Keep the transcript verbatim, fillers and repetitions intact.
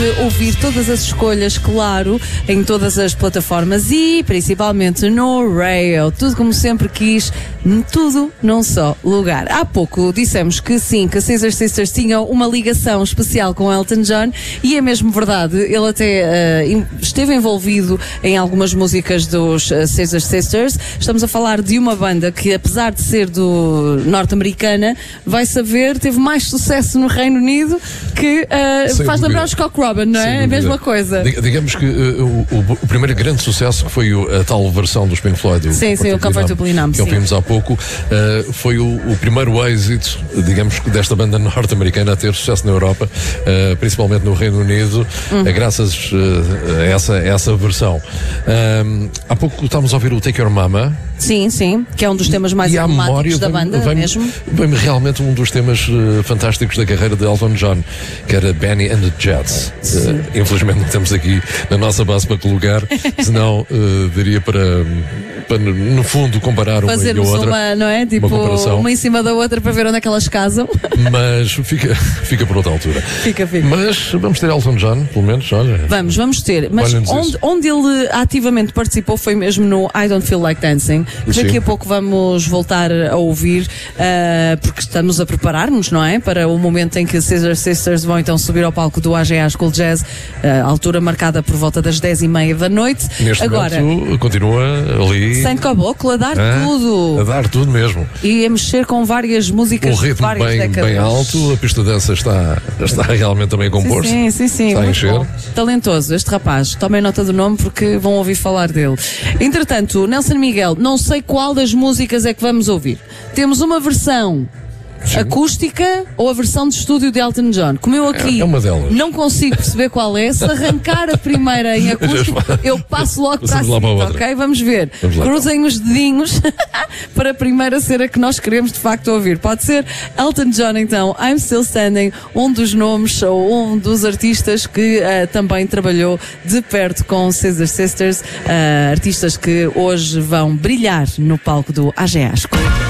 Ouvir todas as escolhas, claro, em todas as plataformas e principalmente no Rail. Tudo como sempre quis, tudo num só lugar. Há pouco dissemos que sim, que a Scissor Sisters tinham uma ligação especial com Elton John e é mesmo verdade. Ele até uh, esteve envolvido em algumas músicas dos uh, Scissor Sisters. Estamos a falar de uma banda que, apesar de ser do norte-americana, vai saber, teve mais sucesso no Reino Unido que uh, faz lembrar os Cock Robin, não é? É a mesma coisa. Digamos que uh, o, o primeiro grande sucesso, que foi o, a tal versão dos Pink Floyd, o sim, sim, o Comfortably Numb, que ouvimos há pouco, uh, foi o, o primeiro êxito, digamos, desta banda norte-americana a ter sucesso na Europa, uh, principalmente no Reino Unido, uhum. uh, graças uh, a, essa, a essa versão. Uh, há pouco estávamos a ouvir o Take Your Mama. Sim, sim, que é um dos temas mais emblemáticos da banda, vem, mesmo. Vem realmente um dos temas uh, fantásticos da carreira de Elton John, que era Benny and the Jets. Uh, infelizmente não temos aqui na nossa base para colocar, senão uh, daria para, para, no fundo, comparar uma Fazermos e a outra. uma, não é? Tipo, uma, uma em cima da outra para ver onde é que elas casam. Mas fica, fica por outra altura. Fica, fica. Mas vamos ter Elton John, pelo menos, olha. Vamos, vamos ter. Mas onde, onde ele ativamente participou foi mesmo no I Don't Feel Like Dancing. Sim. Daqui a pouco vamos voltar a ouvir, uh, porque estamos a preparar-nos, não é? Para o momento em que as Scissor Sisters vão então subir ao palco do A G A School Jazz, uh, altura marcada por volta das dez e meia da noite. Neste Agora, momento continua ali. Sem caboclo, a dar ah, tudo. A dar tudo mesmo. E a mexer com várias músicas. O ritmo várias bem, décadas. bem alto, a pista de dança está, está realmente também a compor-se. Sim, sim, sim. Está a encher. Bom. Talentoso, este rapaz. Tomem nota do nome porque vão ouvir falar dele. Entretanto, Nelson Miguel, não sei qual das músicas é que vamos ouvir. Temos uma versão Sim. acústica ou a versão de estúdio de Elton John? Como eu aqui é uma delas. Não consigo perceber qual é. Se arrancar a primeira em acústico, eu passo logo para a seguinte, ok? Vamos ver. Vamos lá, cruzem então os dedinhos para a primeira ser a que nós queremos de facto ouvir. Pode ser Elton John, então, I'm Still Standing, um dos nomes ou um dos artistas que uh, também trabalhou de perto com Scissor Sisters, uh, artistas que hoje vão brilhar no palco do A G A School.